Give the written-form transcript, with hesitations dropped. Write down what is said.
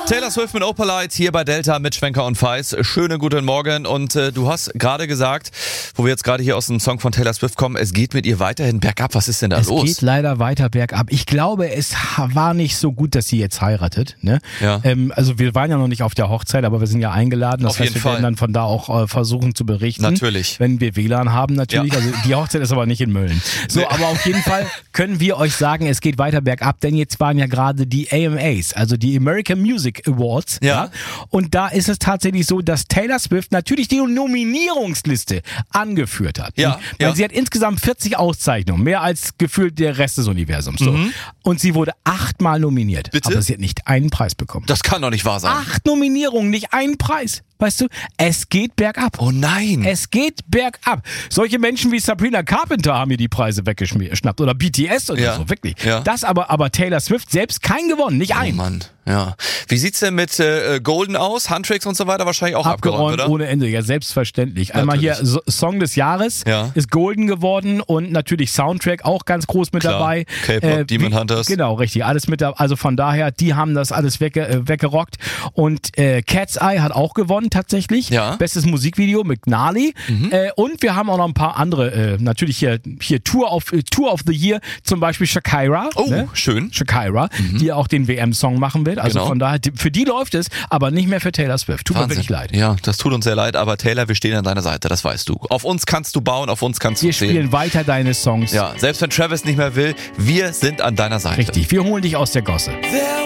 Taylor Swift mit Opalite hier bei Delta mit Schwenker und Feis. Schönen guten Morgen und du hast gerade gesagt, wo wir jetzt gerade hier aus dem Song von Taylor Swift kommen, es geht mit ihr weiterhin bergab. Was ist denn da los? Es geht leider weiter bergab. Ich glaube, es war nicht so gut, dass sie jetzt heiratet. Ne? Ja. Also wir waren ja noch nicht auf der Hochzeit, aber wir sind ja eingeladen. Das Auf heißt, jeden wir Fall. werden dann von da auch versuchen zu berichten. Natürlich. Wenn wir WLAN haben natürlich. Ja. Also die Hochzeit ist aber nicht in Mölln. So, Nee. aber auf jeden Fall können wir euch sagen, es geht weiter bergab, denn jetzt waren ja gerade die AMAs, also die American Music Awards. Ja. Und da ist es tatsächlich so, dass Taylor Swift natürlich die Nominierungsliste angeführt hat. Ja, Weil ja. sie hat insgesamt 40 Auszeichnungen, mehr als gefühlt der Rest des Universums. So. Und sie wurde 8-mal nominiert. Bitte? Aber sie hat nicht einen Preis bekommen. Das kann doch nicht wahr sein. 8 Nominierungen, nicht einen Preis. Weißt du, es geht bergab. Oh nein. Es geht bergab. Solche Menschen wie Sabrina Carpenter haben mir die Preise weggeschnappt. Oder BTS oder Ja. so, wirklich. Ja. Das aber Taylor Swift selbst kein gewonnen, nicht Oh ein. Mann, ja. Wie sieht's denn mit Golden aus? Handtricks und so weiter wahrscheinlich auch abgeräumt, oder? ohne Ende, ja selbstverständlich. Einmal hier Song des Jahres Ja. ist Golden geworden und natürlich Soundtrack auch ganz groß mit Klar. dabei. K-Pop, Demon Hunters. Genau, richtig, alles mit dabei. Also von daher, die haben das alles weggerockt. Und Cat's Eye hat auch gewonnen tatsächlich. Ja. Bestes Musikvideo mit Gnarly. Und wir haben auch noch ein paar andere, natürlich hier Tour of the Year, zum Beispiel Shakira. Oh, ne? schön. Shakira, die auch den WM-Song machen wird. Also Genau. von daher, für die läuft es, aber nicht mehr für Taylor Swift. Tut mir Wahnsinn. wirklich leid. Ja, das tut uns sehr leid, aber Taylor, wir stehen an deiner Seite, das weißt du. Auf uns kannst du bauen, auf uns kannst Wir du stehen. spielen weiter deine Songs. Ja, selbst wenn Travis nicht mehr will, wir sind an deiner Seite. Richtig, wir holen dich aus der Gosse. There